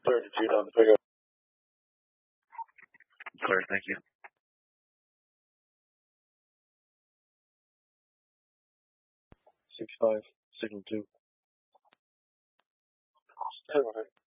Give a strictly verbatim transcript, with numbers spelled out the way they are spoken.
thirty-two on the pickup. Clear, thank you. six five, signal two. Seven,